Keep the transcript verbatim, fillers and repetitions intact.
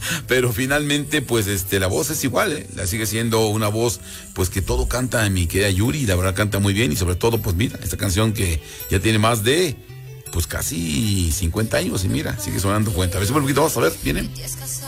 pero finalmente, pues, este, la voz es igual, ¿eh? La sigue siendo una voz, pues, que todo canta mi querida Yuri, la verdad canta muy bien, y sobre todo, pues, mira, esta canción que ya tiene más de, pues, casi cincuenta años, y mira, sigue sonando cuenta. A ver, un poquito, vamos a ver, viene.